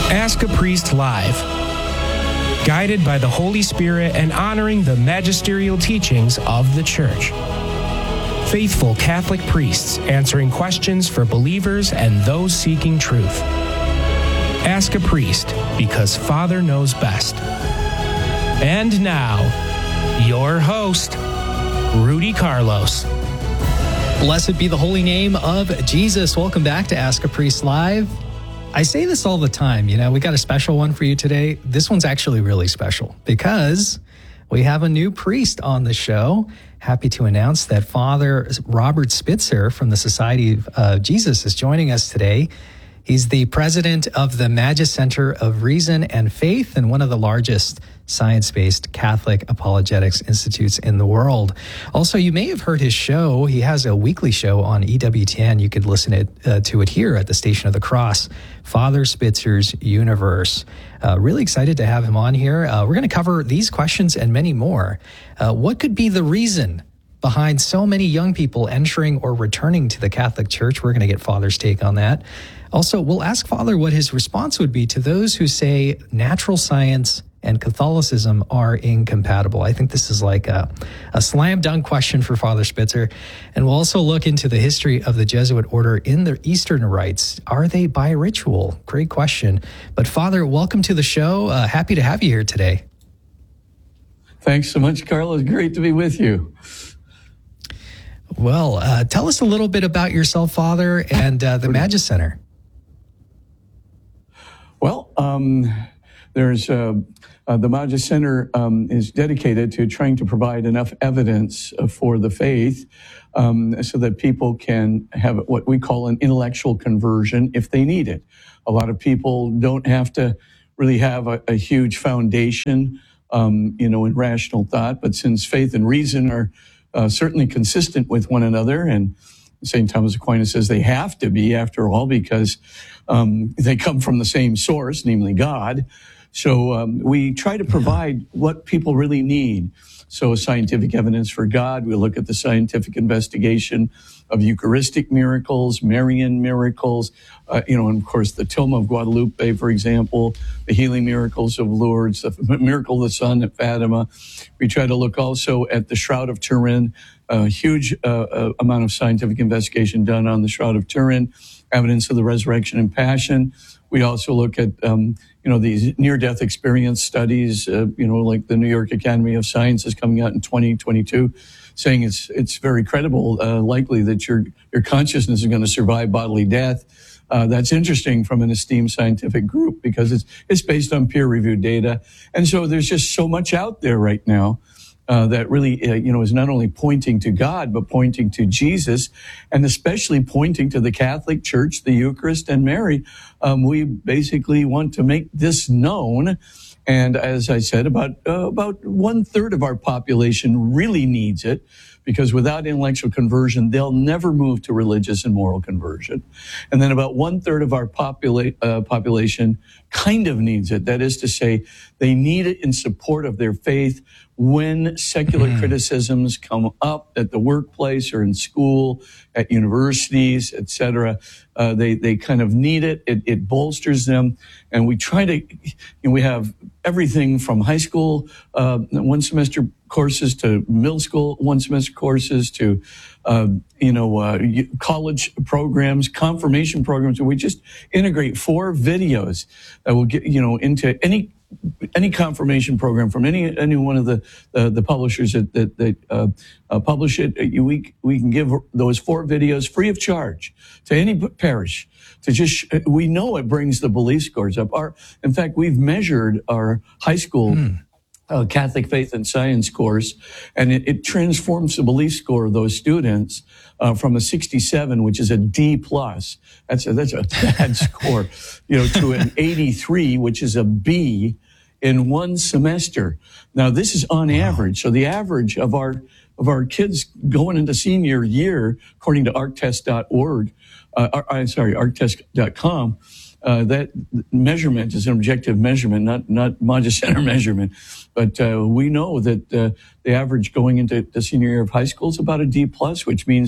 Ask a Priest Live. Guided by the Holy Spirit and honoring the magisterial teachings of the Church. Faithful Catholic priests answering questions for believers and those seeking truth. Ask a Priest, because Father knows best. And now, your host, Rudy Carlos. Blessed be the holy name of Jesus. Welcome back to Ask a Priest Live. I say this all the time, we got a special one for you today. This one's actually really special because we have a new priest on the show. Happy to announce that Father Robert Spitzer from the Society of Jesus is joining us today. He's the president of the Magis Center of Reason and Faith and one of the largest science-based Catholic apologetics institutes in the world. Also, you may have heard his show. He has a weekly show on EWTN. You could listen to it here at the Station of the Cross, Father Spitzer's Universe. Really excited to have him on here. We're going to cover these questions and many more. What could be the reason behind so many young people entering or returning to the Catholic Church? We're going to get Father's take on that. Also, we'll ask Father what his response would be to those who say natural science and Catholicism are incompatible. I think this is like a slam dunk question for Father Spitzer. And we'll also look into the history of the Jesuit order in the Eastern rites. Are they bi-ritual? Great question. But Father, welcome to the show. Happy to have you here today. Thanks so much, Carlos. Great to be with you. Well, tell us a little bit about yourself, Father, and the Magis Center. Well, there's the Magis Center is dedicated to trying to provide enough evidence for the faith so that people can have what we call an intellectual conversion if they need it. A lot of people don't have to really have a huge foundation, in rational thought, but since faith and reason are certainly consistent with one another, and St. Thomas Aquinas says they have to be, after all, because they come from the same source, namely God. So we try to provide what people really need. So scientific evidence for God. We look at the scientific investigation of Eucharistic miracles, Marian miracles, and of course the Tomb of Guadalupe, for example, the healing miracles of Lourdes, the miracle of the sun at Fatima. We try to look also at the Shroud of Turin, a huge amount of scientific investigation done on the Shroud of Turin, evidence of the resurrection and passion. We also look at, these near-death experience studies, like the New York Academy of Sciences coming out in 2022, saying it's very credible, likely that your consciousness is going to survive bodily death. That's interesting from an esteemed scientific group because it's based on peer-reviewed data. And so there's just so much out there right now that really, is not only pointing to God, but pointing to Jesus, and especially pointing to the Catholic Church, the Eucharist, and Mary. We basically want to make this known. And as I said, about 1/3 of our population really needs it, because without intellectual conversion, they'll never move to religious and moral conversion. And then about 1/3 of our population kind of needs it. That is to say, they need it in support of their faith when secular criticisms come up at the workplace or in school, at universities, etc. They kind of need it. It bolsters them. And we try to, we have everything from high school, one semester courses to middle school, one semester courses to, college programs, confirmation programs. And we just integrate 4 videos that will get, into any confirmation program from any one of the publishers that publish it. We can give those 4 videos free of charge to any parish. We know it brings the belief scores up. In fact, we've measured our high school Catholic Faith and Science course, and it transforms the belief score of those students from a 67, which is a D+. That's a bad score, to an 83, which is a B in one semester. Now, this is on average. So the average of our kids going into senior year, according to arctest.org, arctest.com, that measurement is an objective measurement, not Magis Center measurement. But we know that the average going into the senior year of high school is about a D+, which means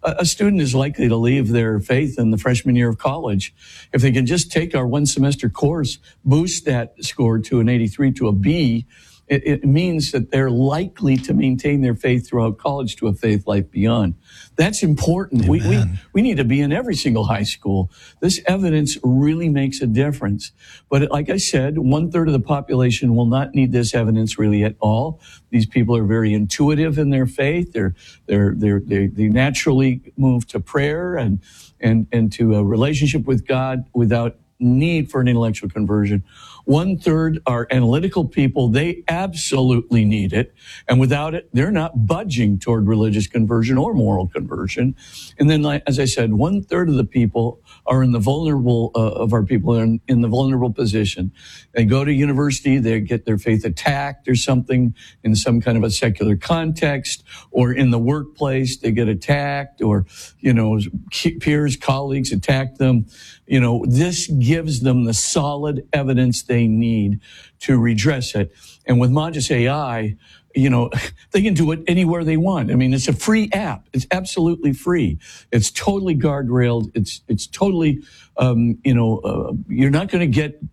a student is likely to leave their faith in the freshman year of college. If they can just take our one semester course, boost that score to an 83 to a B, it means that they're likely to maintain their faith throughout college to a faith life beyond. That's important. We need to be in every single high school. This evidence really makes a difference. But like I said, 1/3 of the population will not need this evidence really at all. These people are very intuitive in their faith. They naturally move to prayer and to a relationship with God without need for an intellectual conversion. 1/3 are analytical people. They absolutely need it. And without it, they're not budging toward religious conversion or moral conversion. And then, as I said, 1/3 of the people are in the vulnerable, of our people are in the vulnerable position. They go to university, they get their faith attacked or something in some kind of a secular context, or in the workplace, they get attacked, or, peers, colleagues attack them. This gives them the solid evidence they need to redress it. And with Magis AI, they can do it anywhere they want. I mean, it's a free app. It's absolutely free. It's totally guardrailed. It's totally, you're not going to get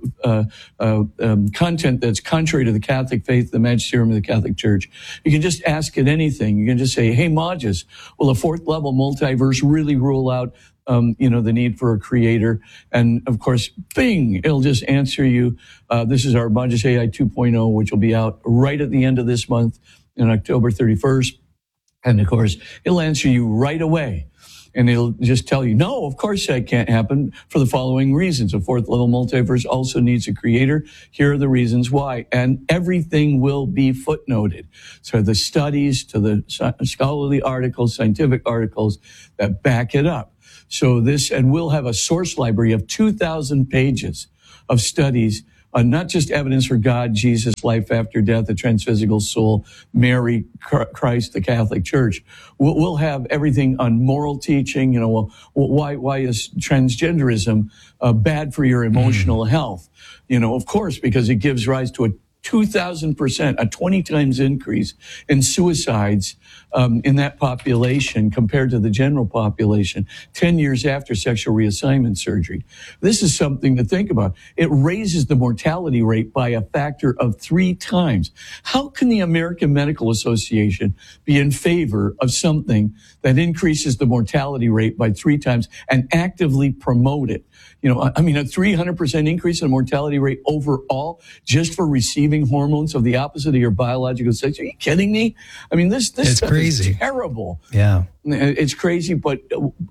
content that's contrary to the Catholic faith, the magisterium of the Catholic Church. You can just ask it anything. You can just say, hey, Magis, will a fourth level multiverse really rule out the need for a creator? And of course, bing, it'll just answer you. This is our Magis AI 2.0, which will be out right at the end of this month on October 31st. And of course, it'll answer you right away. And it'll just tell you, no, of course that can't happen for the following reasons. A fourth level multiverse also needs a creator. Here are the reasons why. And everything will be footnoted. So the studies to the scholarly articles, scientific articles that back it up. So and we'll have a source library of 2,000 pages of studies on not just evidence for God, Jesus, life after death, the transphysical soul, Mary, Christ, the Catholic Church. We'll have everything on moral teaching. Why is transgenderism bad for your emotional health? Of course, because it gives rise to a 2,000%, a 20 times increase in suicides in that population compared to the general population 10 years after sexual reassignment surgery. This is something to think about. It raises the mortality rate by a factor of 3 times. How can the American Medical Association be in favor of something that increases the mortality rate by 3 times and actively promote it? A 300% increase in mortality rate overall just for receiving hormones of the opposite of your biological sex. Are you kidding me? I mean, this stuff crazy. Is terrible. Yeah. It's crazy, but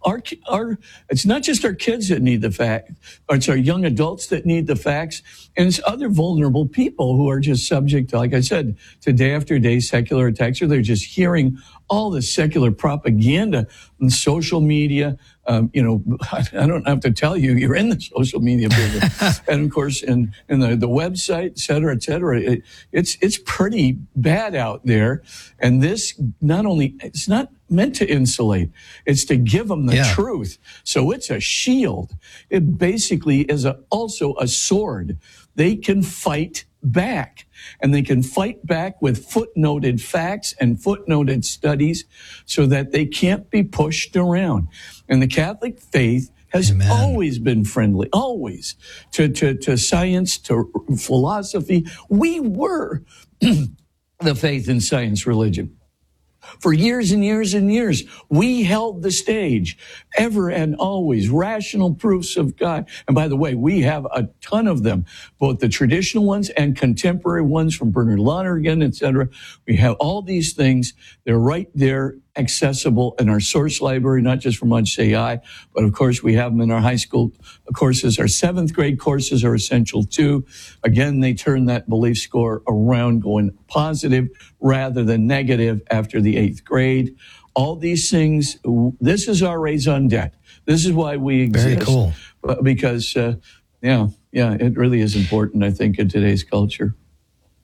it's not just our kids that need the fact, or it's our young adults that need the facts, and it's other vulnerable people who are just subject to, like I said, to day after day secular attacks, or they're just hearing all the secular propaganda on social media. I don't have to tell you, you're in the social media business. And of course, in the website, et cetera, it's pretty bad out there. And this it's not meant to insulate. It's to give them the truth. So it's a shield. It basically is also a sword. They can fight back. And they can fight back with footnoted facts and footnoted studies so that they can't be pushed around. And the Catholic faith has always been friendly, always, to science, to philosophy. We were the faith and science religion. For years and years and years, we held the stage, ever and always, rational proofs of God. And by the way, we have a ton of them, both the traditional ones and contemporary ones from Bernard Lonergan, et cetera. We have all these things. They're right there, accessible in our source library, not just for Magis AI, but of course we have them in our high school courses. Our 7th grade courses are essential too. Again, they turn that belief score around, going positive rather than negative after the 8th grade. All these things, this is our raison d'etre. This is why we exist. Very cool. Because, it really is important, I think, in today's culture.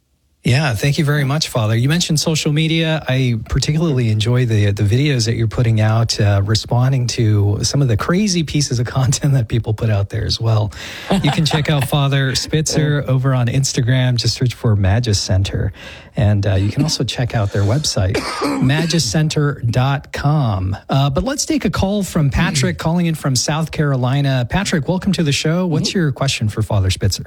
Yeah, thank you very much, Father. You mentioned social media. I particularly enjoy the videos that you're putting out, responding to some of the crazy pieces of content that people put out there as well. You can check out Father Spitzer over on Instagram. Just search for Magis Center. And you can also check out their website, magiscenter.com. But let's take a call from Patrick calling in from South Carolina. Patrick, welcome to the show. What's your question for Father Spitzer?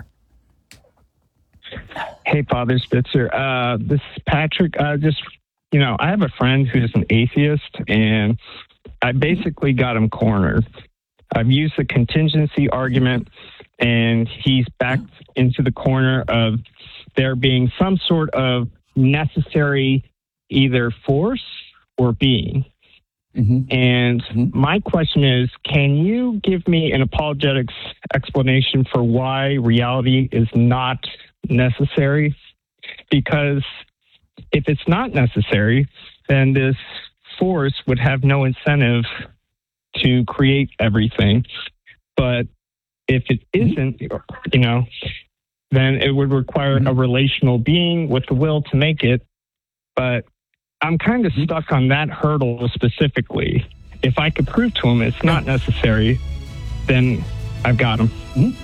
Hey, Father Spitzer. This is Patrick. I have a friend who's an atheist, and I basically got him cornered. I've used the contingency argument, and he's backed into the corner of there being some sort of necessary either force or being. And my question is, can you give me an apologetics explanation for why reality is not necessary? Because if it's not necessary, then this force would have no incentive to create everything. But if it isn't, then it would require a relational being with the will to make it. But I'm kind of stuck on that hurdle specifically. If I could prove to him it's not necessary, then I've got him.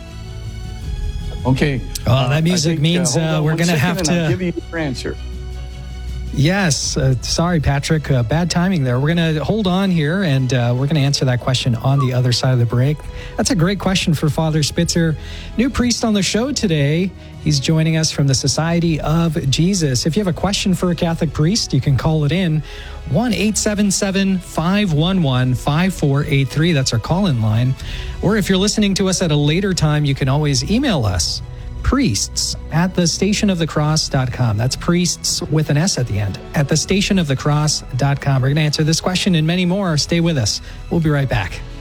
Okay. That music means we're going to have to I'll give you your answer. Yes. Sorry, Patrick. Bad timing there. We're going to hold on here, and we're going to answer that question on the other side of the break. That's a great question for Father Spitzer. New priest on the show today. He's joining us from the Society of Jesus. If you have a question for a Catholic priest, you can call it in 1-877-511-5483. That's our call-in line. Or if you're listening to us at a later time, you can always email us, priests@thestationofthecross.com. That's priests with an S at the end, at thestationofthecross.com. We're going to answer this question and many more. Stay with us. We'll be right back.